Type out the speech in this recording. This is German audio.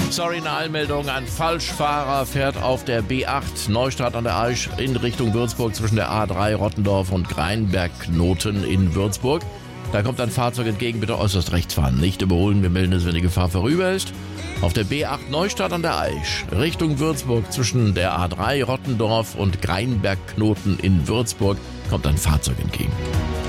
Sorry, eine Eilmeldung. Ein Falschfahrer fährt auf der B8 Neustadt an der Aisch in Richtung Würzburg zwischen der A3 Rottendorf und Greinberg-Knoten in Würzburg. Da kommt ein Fahrzeug entgegen, bitte äußerst rechts fahren. Nicht überholen, wir melden es, wenn die Gefahr vorüber ist. Auf der B8 Neustadt an der Aisch Richtung Würzburg zwischen der A3 Rottendorf und Greinberg-Knoten in Würzburg kommt ein Fahrzeug entgegen.